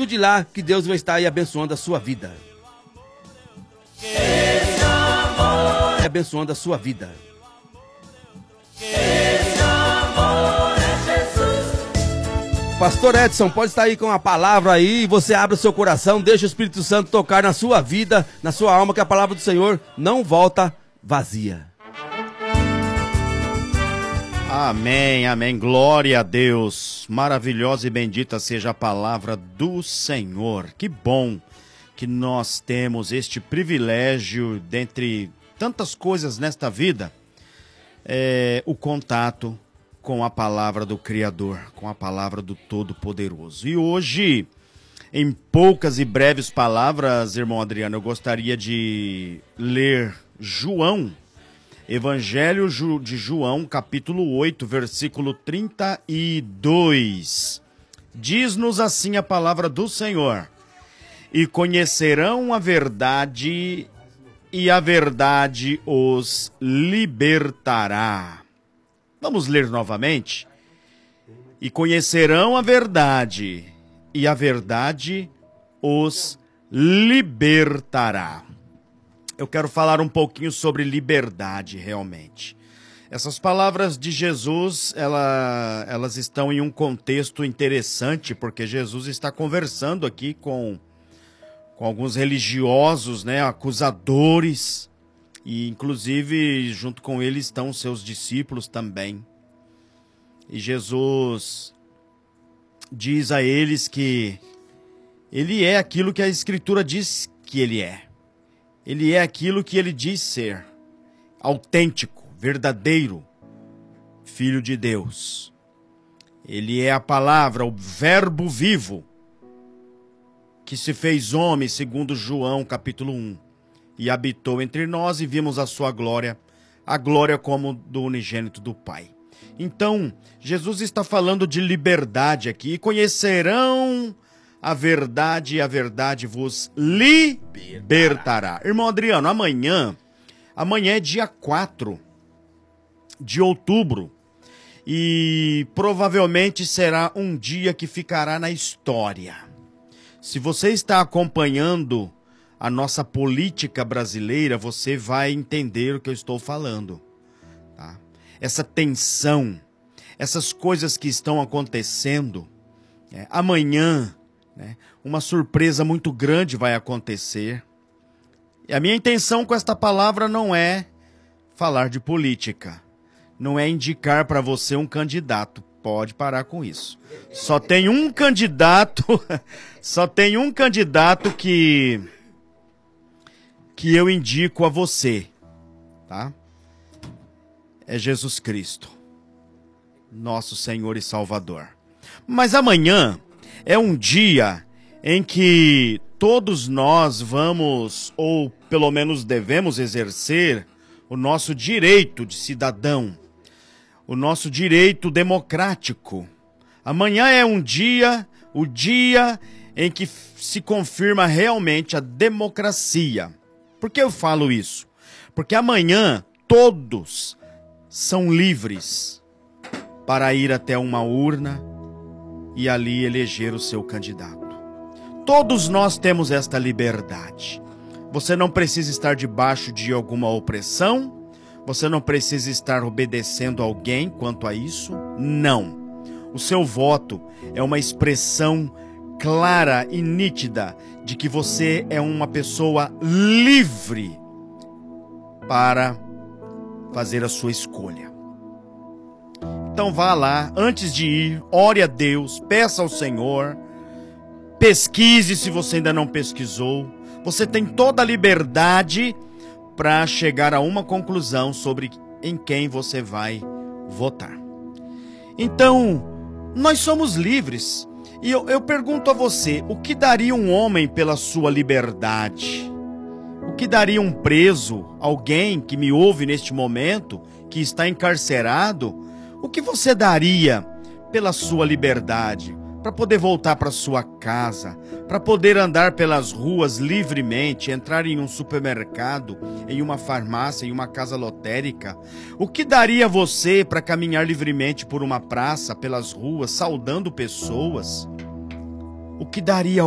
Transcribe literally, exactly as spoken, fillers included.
saindo de lá, que Deus vai estar aí abençoando a sua vida. Esse amor é abençoando a sua vida. Esse amor é Jesus. Pastor Edson, pode estar aí com a palavra aí, você abre o seu coração, deixa o Espírito Santo tocar na sua vida, na sua alma, que a palavra do Senhor não volta vazia. Amém, amém, glória a Deus, maravilhosa e bendita seja a palavra do Senhor. Que bom que nós temos este privilégio, dentre tantas coisas nesta vida, é, o contato com a palavra do Criador, com a palavra do Todo-Poderoso. E hoje, em poucas e breves palavras, irmão Adriano, eu gostaria de ler João, Evangelho de João, capítulo oito, versículo trinta e dois. Diz-nos assim a palavra do Senhor: e conhecerão a verdade, e a verdade os libertará. Vamos ler novamente? E conhecerão a verdade, e a verdade os libertará. Eu quero falar um pouquinho sobre liberdade, realmente. Essas palavras de Jesus, ela, elas estão em um contexto interessante, porque Jesus está conversando aqui com, com alguns religiosos, né, acusadores, e inclusive junto com ele estão os seus discípulos também. E Jesus diz a eles que ele é aquilo que a Escritura diz que ele é. Ele é aquilo que ele diz ser, autêntico, verdadeiro, Filho de Deus. Ele é a palavra, o verbo vivo, que se fez homem, segundo João, capítulo um, e habitou entre nós e vimos a sua glória, a glória como do unigênito do Pai. Então, Jesus está falando de liberdade aqui, e conhecerão a verdade, e a verdade vos libertará. Irmão Adriano, amanhã, amanhã é dia quatro de outubro, e provavelmente será um dia que ficará na história. Se você está acompanhando a nossa política brasileira, você vai entender o que eu estou falando, tá? Essa tensão, essas coisas que estão acontecendo, é, amanhã, né, uma surpresa muito grande vai acontecer. E a minha intenção com esta palavra não é falar de política, não é indicar para você um candidato. Pode parar com isso. Só tem um candidato, só tem um candidato que que eu indico a você, tá? É Jesus Cristo, nosso Senhor e Salvador. Mas amanhã é um dia em que todos nós vamos, ou pelo menos devemos exercer, o nosso direito de cidadão, o nosso direito democrático. Amanhã é um dia, o dia em que se confirma realmente a democracia. Por que eu falo isso? Porque amanhã todos são livres para ir até uma urna e ali eleger o seu candidato. Todos nós temos esta liberdade. Você não precisa estar debaixo de alguma opressão, você não precisa estar obedecendo alguém quanto a isso, não. O seu voto é uma expressão clara e nítida de que você é uma pessoa livre para fazer a sua escolha. Então vá lá, antes de ir, ore a Deus, peça ao Senhor, pesquise se você ainda não pesquisou. Você tem toda a liberdade para chegar a uma conclusão sobre em quem você vai votar. Então, nós somos livres. E eu, eu pergunto a você, o que daria um homem pela sua liberdade? O que daria um preso, alguém que me ouve neste momento, que está encarcerado? O que você daria pela sua liberdade? Para poder voltar para sua casa, para poder andar pelas ruas livremente, entrar em um supermercado, em uma farmácia, em uma casa lotérica? O que daria você para caminhar livremente por uma praça, pelas ruas, saudando pessoas? O que daria